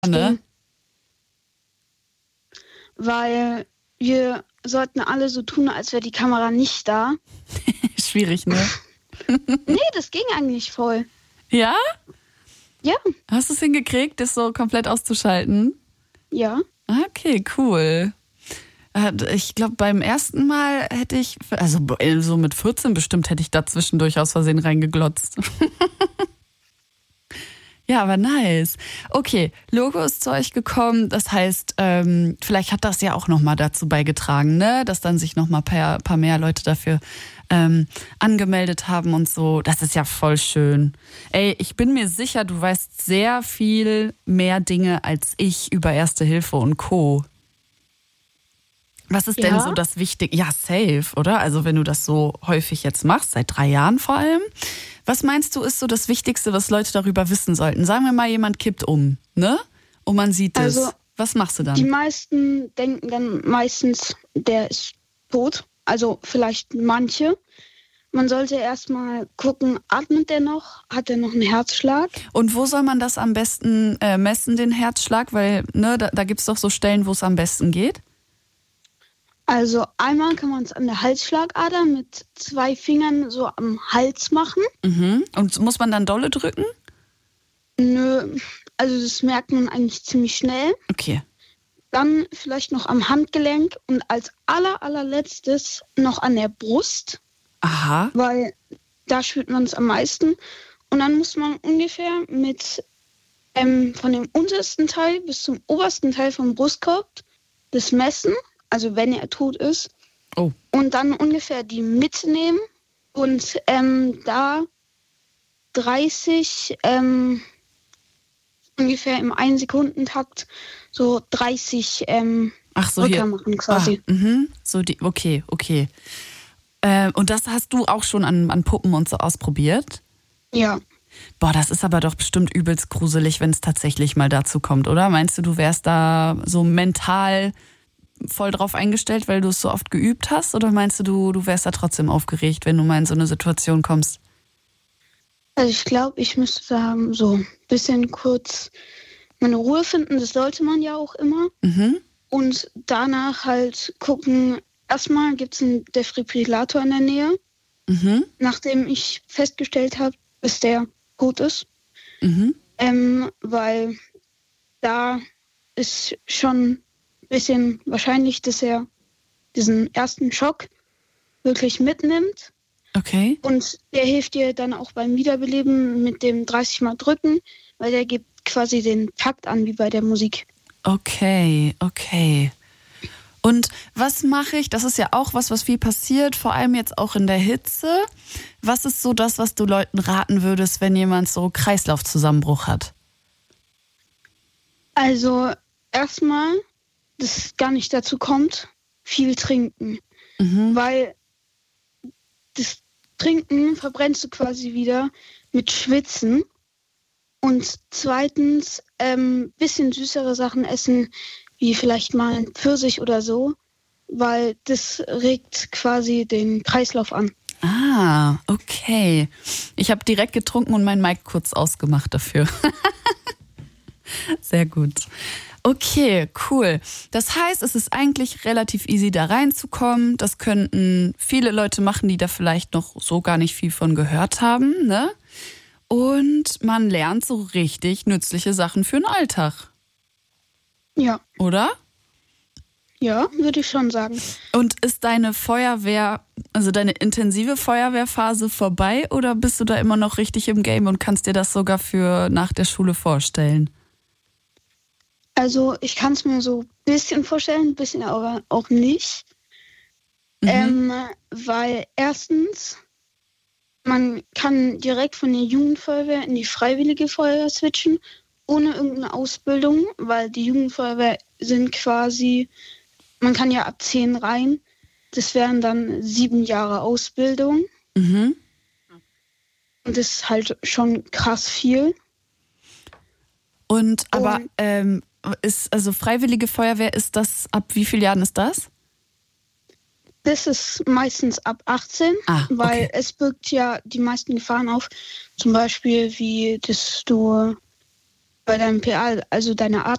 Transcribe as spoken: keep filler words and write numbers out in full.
Ne? Weil wir sollten alle so tun, als wäre die Kamera nicht da. Schwierig, ne? Nee, das ging eigentlich voll. Ja? Ja. Hast du es hingekriegt, das so komplett auszuschalten? Ja. Okay, cool. Ich glaube, beim ersten Mal hätte ich, also so mit vierzehn bestimmt, hätte ich da zwischendurch aus Versehen reingeglotzt. Ja, aber nice. Okay, Logo ist zu euch gekommen. Das heißt, ähm, vielleicht hat das ja auch nochmal dazu beigetragen, ne? Dass dann sich nochmal ein paar mehr Leute dafür ähm, angemeldet haben und so. Das ist ja voll schön. Ey, ich bin mir sicher, du weißt sehr viel mehr Dinge als ich über Erste Hilfe und Co. Was ist ja. denn so das Wichtige? Ja, safe, oder? Also wenn du das so häufig jetzt machst, seit drei Jahren vor allem. Was meinst du, ist so das Wichtigste, was Leute darüber wissen sollten? Sagen wir mal, jemand kippt um, ne? Und man sieht es. Also, was machst du dann? Die meisten denken dann meistens, der ist tot. Also vielleicht manche. Man sollte erstmal gucken, atmet der noch? Hat er noch einen Herzschlag? Und wo soll man das am besten äh, messen, den Herzschlag? Weil ne, da, da gibt es doch so Stellen, wo es am besten geht. Also einmal kann man es an der Halsschlagader mit zwei Fingern so am Hals machen. Mhm. Und muss man dann dolle drücken? Nö, also das merkt man eigentlich ziemlich schnell. Okay. Dann vielleicht noch am Handgelenk und als aller, allerletztes noch an der Brust. Aha. Weil da spürt man es am meisten. Und dann muss man ungefähr mit ähm, von dem untersten Teil bis zum obersten Teil vom Brustkorb das messen. Also wenn er tot ist. Oh. Und dann ungefähr die Mitte nehmen und ähm, da dreißig, ähm, ungefähr im ein-Sekunden-Takt so dreißig ähm, Ach so, Rücker hier. machen quasi. Ah, mhm. So die, okay, okay. Äh, und das hast du auch schon an, an Puppen und so ausprobiert? Ja. Boah, das ist aber doch bestimmt übelst gruselig, wenn es tatsächlich mal dazu kommt, oder? Meinst du, du wärst da so mental voll drauf eingestellt, weil du es so oft geübt hast? Oder meinst du, du, du wärst da trotzdem aufgeregt, wenn du mal in so eine Situation kommst? Also ich glaube, ich müsste da so ein bisschen kurz meine Ruhe finden. Das sollte man ja auch immer. Mhm. Und danach halt gucken, erstmal gibt es einen Defibrillator in der Nähe. Mhm. Nachdem ich festgestellt habe, bis der gut ist. Mhm. Ähm, weil da ist schon bisschen wahrscheinlich, dass er diesen ersten Schock wirklich mitnimmt. Okay. Und der hilft dir dann auch beim Wiederbeleben mit dem dreißig Mal drücken, weil der gibt quasi den Takt an, wie bei der Musik. Okay, okay. Und was mache ich? Das ist ja auch was, was viel passiert, vor allem jetzt auch in der Hitze. Was ist so das, was du Leuten raten würdest, wenn jemand so Kreislaufzusammenbruch hat? Also erstmal, dass es gar nicht dazu kommt, viel trinken. Mhm. Weil das Trinken verbrennst du quasi wieder mit Schwitzen. Und zweitens, ähm, bisschen süßere Sachen essen, wie vielleicht mal ein Pfirsich oder so, weil das regt quasi den Kreislauf an. Ah, okay. Ich habe direkt getrunken und mein Mic kurz ausgemacht dafür. Sehr gut. Okay, cool. Das heißt, es ist eigentlich relativ easy, da reinzukommen. Das könnten viele Leute machen, die da vielleicht noch so gar nicht viel von gehört haben, ne? Und man lernt so richtig nützliche Sachen für den Alltag. Ja. Oder? Ja, würde ich schon sagen. Und ist deine Feuerwehr, also deine intensive Feuerwehrphase vorbei oder bist du da immer noch richtig im Game und kannst dir das sogar für nach der Schule vorstellen? Also ich kann es mir so ein bisschen vorstellen, ein bisschen aber auch nicht. Mhm. Ähm, weil erstens, man kann direkt von der Jugendfeuerwehr in die freiwillige Feuerwehr switchen, ohne irgendeine Ausbildung, weil die Jugendfeuerwehr sind quasi, man kann ja ab zehn rein, das wären dann sieben Jahre Ausbildung. Mhm. Und das ist halt schon krass viel. Und aber Und ähm, ist, also freiwillige Feuerwehr, ist das, ab wie vielen Jahren ist das? das ist meistens ab achtzehn, Ah, okay. weil es birgt ja die meisten Gefahren auf. Zum Beispiel wie, dass du bei deinem P A, also deine